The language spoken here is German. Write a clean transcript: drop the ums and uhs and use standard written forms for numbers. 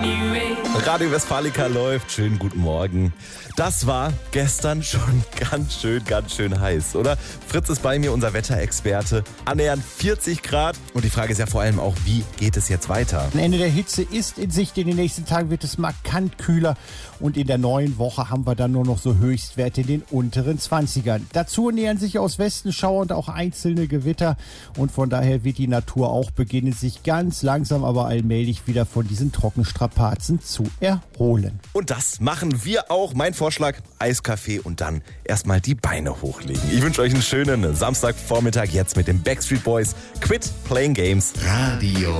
Radio Westfalica läuft. Schönen guten Morgen. Das war gestern schon ganz schön heiß, oder? Fritz ist bei mir, unser Wetterexperte. Annähernd 40 Grad. Und die Frage ist ja vor allem auch, wie geht es jetzt weiter? Ein Ende der Hitze ist in Sicht. In den nächsten Tagen wird es markant kühler. Und in der neuen Woche haben wir dann nur noch so Höchstwerte in den unteren 20ern. Dazu nähern sich aus Westen Schauer und auch einzelne Gewitter. Und von daher wird die Natur auch beginnen, sich ganz langsam, aber allmählich wieder von diesen Trockenstrapazen zu erholen. Und das machen wir auch. Mein Vorschlag, Eiskaffee und dann erstmal die Beine hochlegen. Ich wünsche euch einen schönen Samstagvormittag jetzt mit den Backstreet Boys. Quit Playing Games. Radio